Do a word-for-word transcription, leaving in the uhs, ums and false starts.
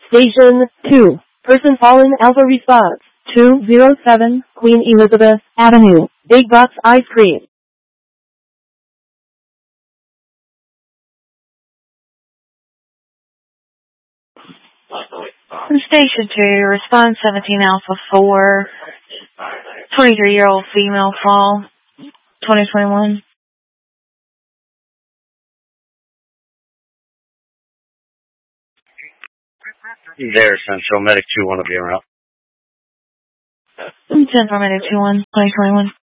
Station two. Person fallen Alpha response. two oh seven Queen Elizabeth Avenue. Big Box Ice Cream. Station two, response seventeen Alpha four, twenty-three-year-old female fall, twenty twenty-one. There, Central Medic two one will be around. Central Medic two one, twenty twenty-one.